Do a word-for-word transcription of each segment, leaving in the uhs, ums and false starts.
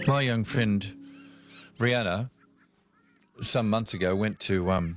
My young friend Brianna, some months ago, went to um,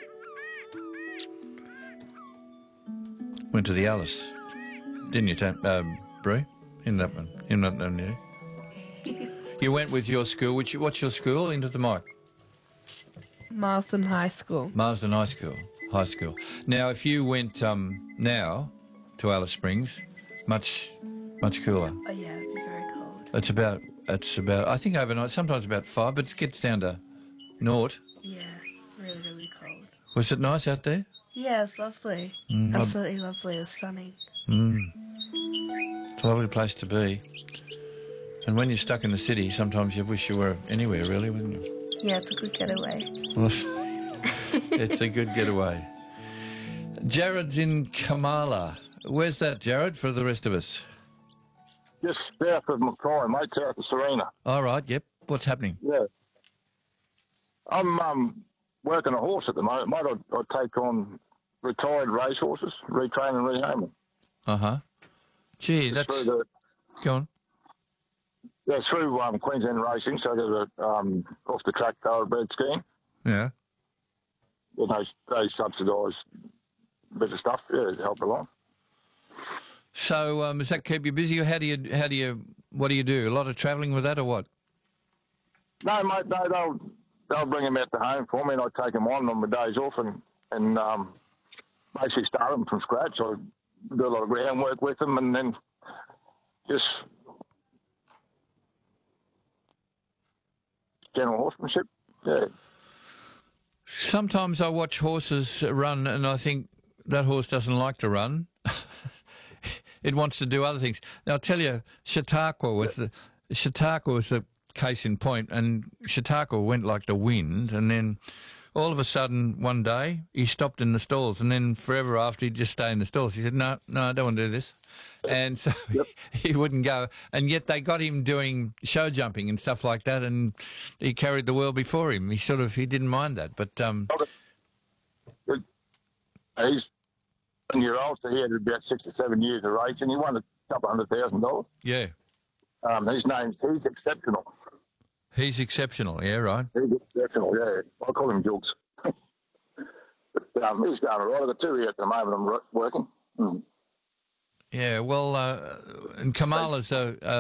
went to the Alice, didn't you, Tam, uh, Brie? In that one, in that one, yeah. You went with your school. Which what's your school? Into the mic. Marsden High School. Marsden High School. High School. Now, if you went um, now to Alice Springs, much much cooler. Oh yeah, it'd be very cold. It's about it's about I think overnight, sometimes about five, but it gets down to naught. Yeah, really, really cold. Was it nice out there? Yeah, it's lovely. Mm, Absolutely lovely. It was sunny. Mm. It's a lovely place to be. And when you're stuck in the city, sometimes you wish you were anywhere, really, wouldn't you? Yeah, it's a good getaway. It's a good getaway. Jared's in Kamala. Where's that, Jared, for the rest of us? Just south of Mackay, mate, south of Serena. All right, yep. What's happening? Yeah. I'm um, working a horse at the moment, mate. I, I take on retired racehorses, retrain and rehome them. Uh-huh. Gee, Just that's... through the, Go on. yeah, through um, Queensland Racing, so there's a um, off-the-track thoroughbred scheme. Yeah. You know, they subsidise a bit of stuff, yeah, to help along. So um, does that keep you busy, or how do you, how do you, what do you do? A lot of travelling with that, or what? No, mate, no, they'll, they'll bring them out to home for me, and I take them on on my days off and, and um, basically start them from scratch. I do a lot of groundwork with them and then just general horsemanship, yeah. Sometimes I watch horses run and I think that horse doesn't like to run. It wants to do other things. Now, I'll tell you, Chautauqua was the Chautauqua was the case in point, and Chautauqua went like the wind, and then all of a sudden one day he stopped in the stalls, and then forever after he'd just stay in the stalls. He said, no, no, I don't want to do this. And so Yep. he, he wouldn't go. And yet they got him doing show jumping and stuff like that, and he carried the world before him. He sort of, he didn't mind that. But um, he's a year old, so he had about six or seven years of racing. He won a couple hundred thousand dollars. yeah, Um, his name's, he's exceptional. he's exceptional. Yeah, right. He's exceptional, yeah. I call him Jules. But um, he's going all right. I've got two here at the moment I'm working. Mm. Yeah, well, uh, and Kamala's a, a